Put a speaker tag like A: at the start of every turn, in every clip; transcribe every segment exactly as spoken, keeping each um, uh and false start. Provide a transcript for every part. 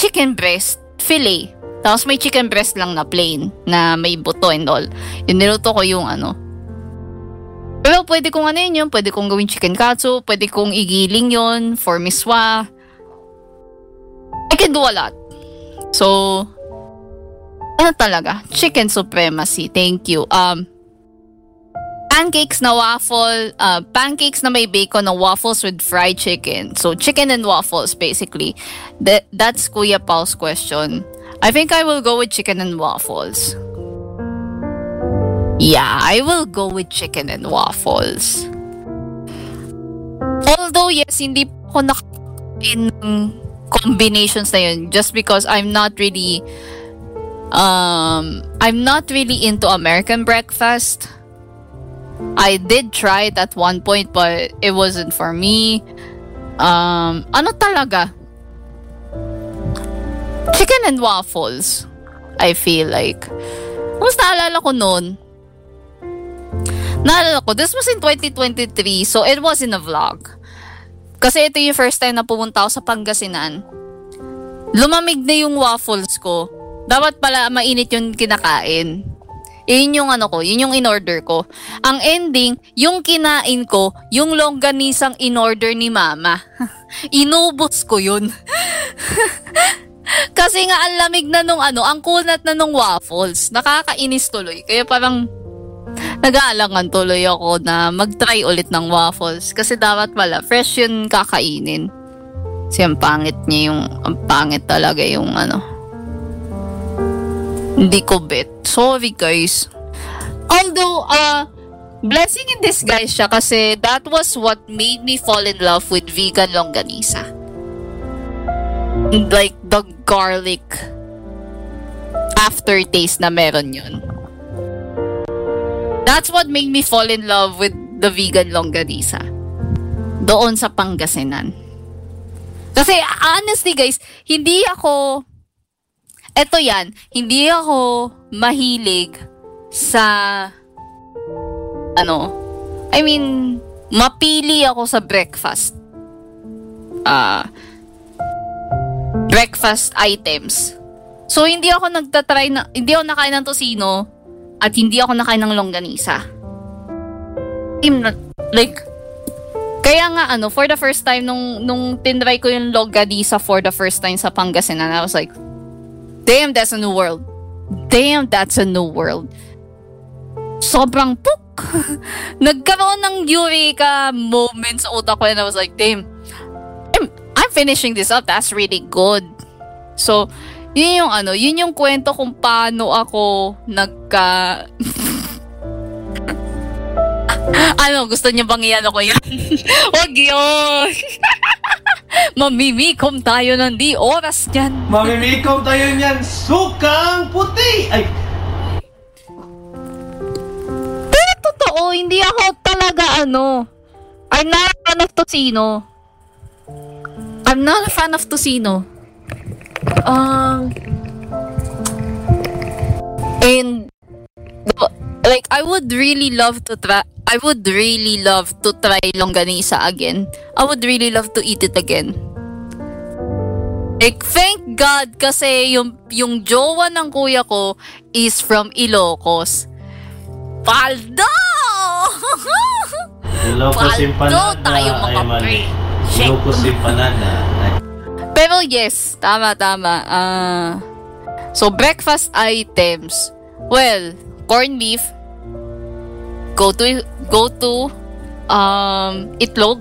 A: chicken breast fillet. Tapos may chicken breast lang na plain, na may buto and all. Yung niluto ko yung ano. Pero pwede kong ano yun yun, pwede kong gawin chicken katsu, pwede kong igiling yun for miswa. I can do a lot. So, ano talaga? Chicken supremacy. Thank you. Um, pancakes na waffle, uh, pancakes na may bacon na waffles with fried chicken. So, chicken and waffles basically. That, that's Kuya Paul's question. I think I will go with chicken and waffles. Yeah, I will go with chicken and waffles. Although, yes, hindi ko nakain ng combinations na yun just because I'm not really um I'm not really into American breakfast. I did try it at one point but it wasn't for me. Um, ano talaga? Chicken and waffles. I feel like. Mas naalala ko noon. Naalala ko, this was in twenty twenty-three, so it was in a vlog. Kasi ito yung first time na pumunta ako sa Pangasinan. Lumamig na yung waffles ko. Dapat pala mainit yung kinakain. Yun yung ano ko, yun yung in-order ko. Ang ending, yung kinain ko, yung longganisang in-order ni Mama. Inubos ko yun. Kasi nga ang lamig na nung ano, ang kunat na nung waffles. Nakakainis tuloy. Kaya parang nag-aalangan tuloy ako na mag-try ulit ng waffles. Kasi dapat pala, fresh yun kakainin. Kasi ang pangit niya yung, ang pangit talaga yung ano. Hindi ko bet. Sorry guys. Although, uh, blessing in disguise siya kasi that was what made me fall in love with vegan longganisa. Like the garlic aftertaste na meron yun. That's what made me fall in love with the vegan longganisa. Doon sa Pangasinan. Kasi honestly guys, hindi ako, eto yan, hindi ako mahilig sa, ano, I mean, mapili ako sa breakfast. Ah, uh, breakfast items. So, hindi ako nagtatry na, hindi ako nakain ng tosino at hindi ako nakain ng longganisa. Like, kaya nga ano, for the first time, nung, nung tinry ko yung longganisa for the first time sa Pangasinan, I was like, damn, that's a new world. Damn, that's a new world. Sobrang puk! Nagkaroon ng eureka moment sa utak ko and I was like, damn, I'm, I'm finishing this up. That's really good. So, yun yung ano, yun yung kwento kung paano ako nagka... ano, gusto niyo bang iyan ako yan? Wag yun! Mamimikom tayo ng di oras dyan.
B: Mamimikom tayo niyan, sukang puti! Ay!
A: Pero totoo, hindi ako talaga ano. I'm not a fan of tosino. I'm not a fan of tosino. Um, and like I would really love to try I would really love to try longganisa again. I would really love to eat it again. Like, thank God kasi yung yung jowa ng kuya ko is from Ilocos. Paldo!
B: Ilocos Impanada.
A: Tayo mga pre.
B: Ilocos Impanada.
A: Pero yes, tama tama. Uh, so breakfast items. Well, corned beef. Go to go to um itlog.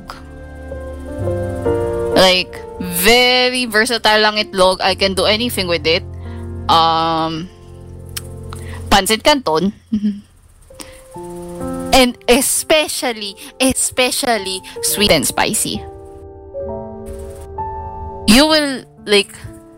A: Like very versatile lang itlog. I can do anything with it. Um pancit canton. And especially especially sweet and spicy. You will like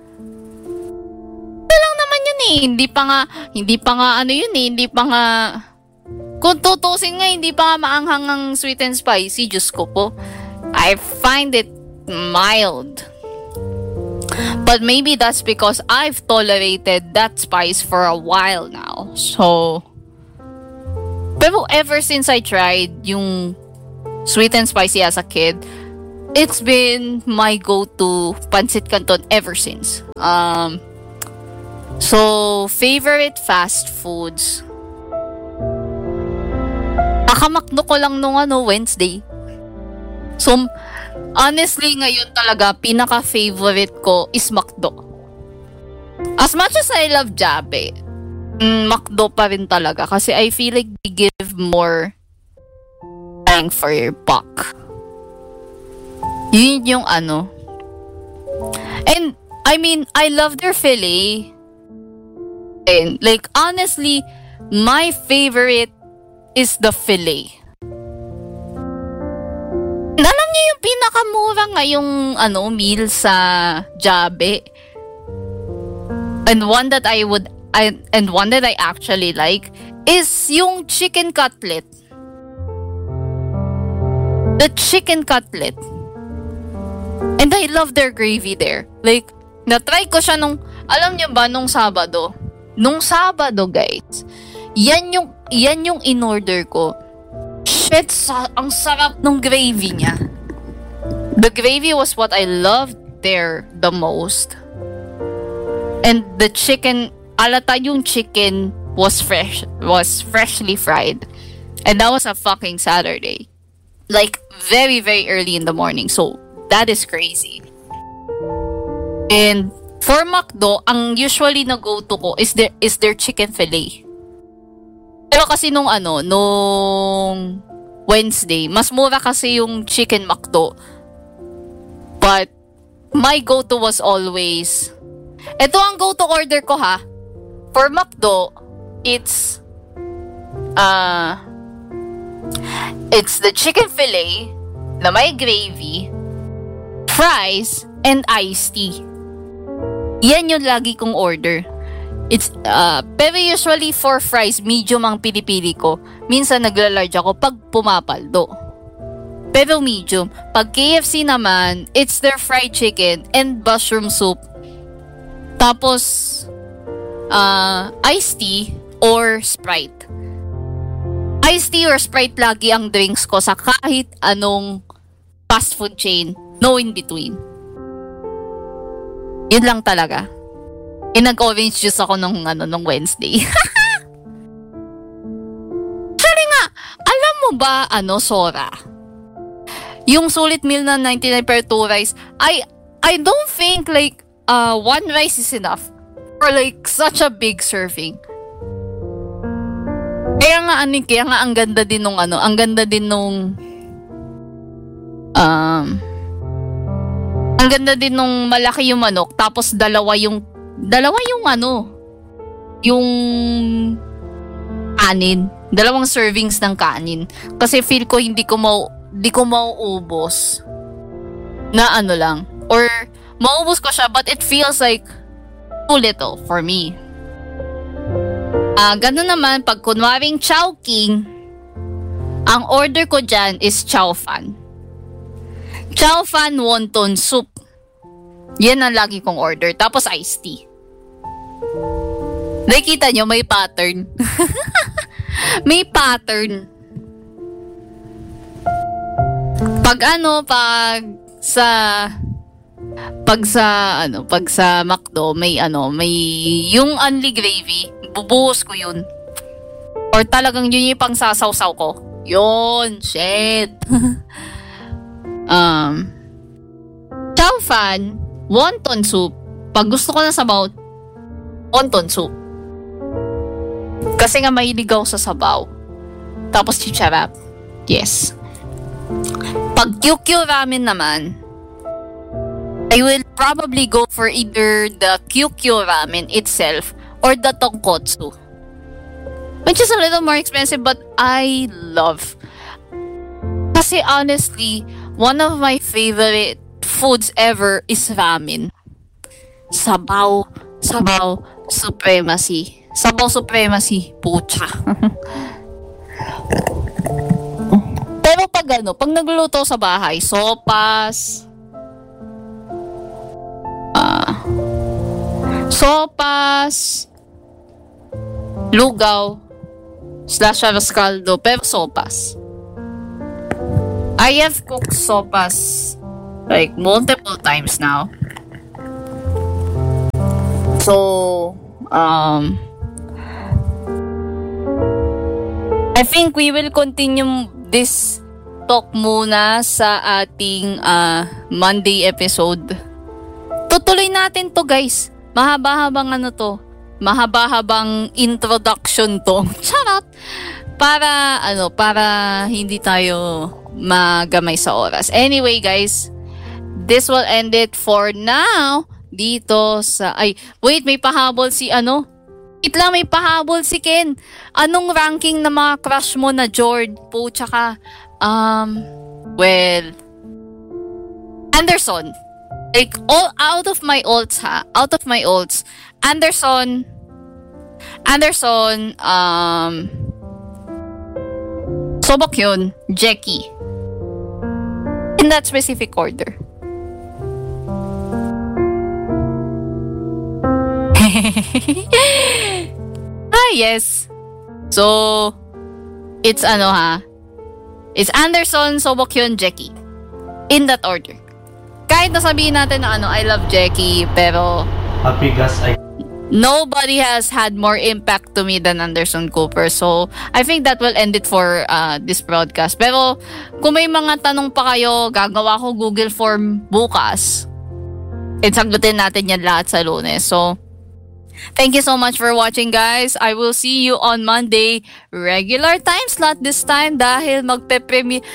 A: lang naman yun eh. Hindi pa nga hindi pa nga ano yun eh. Hindi pa nga kung tutusin nga, hindi pa nga maanghang ang sweet and spicy. Diyos ko po. I find it mild. But maybe that's because I've tolerated that spice for a while now. So, pero ever since I tried yung sweet and spicy as a kid, it's been my go-to pancit canton ever since. Um, so, favorite fast foods. Nakamakdo ko lang nung ano, Wednesday. So, honestly, ngayon talaga, pinaka-favorite ko is McDo. As much as I love Jollibee, mm, McDo pa rin talaga. Kasi I feel like they give more bang for your buck. Yun yung ano. And, I mean, I love their filet. And, like, honestly, my favorite is the filet. Alam niyo yung pinakamura ngayong ano, meal sa Jollibee? And one that I would, I, and one that I actually like, is yung chicken cutlet. The chicken cutlet. And I love their gravy there. Like, na-try ko siya nung, alam niyo ba, nung Sabado? Nung Sabado, guys. Yan yung, yan yung in-order ko. Shit, sa, ang sarap ng gravy niya. The gravy was what I loved there the most. And the chicken, alata yung chicken was fresh, was freshly fried. And that was a fucking Saturday. Like, very, very early in the morning. So, that is crazy. And for McDo, ang usually na go-to ko is their, is their chicken fillet. Pero kasi nung ano, nung Wednesday, mas mura kasi yung chicken McDo. But, my go-to was always, ito ang go-to order ko ha. For McDo, it's, uh, it's the chicken fillet na may gravy, fries, and iced tea. Yan yung lagi kong order. It's, uh, pero usually for fries, medium ang pinipili ko. Minsan nagla-large ako pag pumapaldo. Pero medium. Pag K F C naman, it's their fried chicken and mushroom soup. Tapos, uh, iced tea or Sprite. Iced tea or Sprite lagi ang drinks ko sa kahit anong fast food chain. No in between. Yun lang talaga. Eh, nag-orange juice ako nung, ano, nung Wednesday. Actually nga, alam mo ba, ano, Sora? Yung sulit meal na ninety-nine per two rice, I, I don't think, like, uh, one rice is enough for, like, such a big serving. Kaya nga, ano, kaya nga, ang ganda din nung, ano, ang ganda din nung, um, ang ganda din nung malaki yung manok, tapos dalawa yung Dalawa yung ano, yung kanin. Dalawang servings ng kanin. Kasi feel ko hindi ko mau, hindi ko mauubos. Na ano lang. Or, maubos ko siya, but it feels like too little for me. Ah, uh, ganun naman, pag kunwaring Chowking, ang order ko dyan is Chow Fan. Chow Fan wonton soup. Yan ang lagi kong order. Tapos iced tea. Nakikita nyo, may pattern. May pattern. Pag ano, pag sa pag sa ano, pag sa McDo, may ano, may yung only gravy, bubuhos ko yun. Or talagang yun yung pang sasaw-saw ko. Yun, shit. um, Chow Fan, wonton soup. Pag gusto ko na sabaw, wonton soup. Kasi nga mahilig ako sa sabaw. Tapos chicharap. Yes. Pag Q Q ramen naman, I will probably go for either the Q Q ramen itself or the tonkotsu. Which is a little more expensive, but I love. Kasi honestly, one of my favorite foods ever is ramen. Sabaw, sabaw, supremacy. Sabaw supremacy, pucha. Pero pag ano, pag nagluluto sa bahay, sopas, ah, sopas, lugaw, slash arroz caldo, pero sopas. I have cooked sopas Like, multiple times now. So, um, I think we will continue this talk muna sa ating uh, Monday episode. Tutuloy natin to, guys. Mahaba-habang ano to. Mahaba-habang introduction to. Charot! Para, ano, para hindi tayo magamay sa oras. Anyway, guys, this will end it for now. Dito sa... Ay, wait, may pahabol si ano? Wait lang, may pahabol si Ken. Anong ranking na mga crush mo na Jord po, tsaka... Um, well... Anderson. Like, all out of my ults, ha? Out of my ults. Anderson... Anderson, um... Sobokyun, Jackie. In that specific order. Ah, yes. So, it's ano ha? It's Anderson, Sobokyun, Jackie. In that order. Kahit nasabihin natin na ano, I love Jackie, pero
B: Happy gas ay
A: nobody has had more impact to me than Anderson Cooper. So, I think that will end it for uh, this broadcast. Pero, kung may mga tanong pa kayo, gagawa ko Google Form bukas. And sagutin natin yan lahat sa Lunes. So, thank you so much for watching, guys. I will see you on Monday. Regular time slot this time dahil magpe-premiere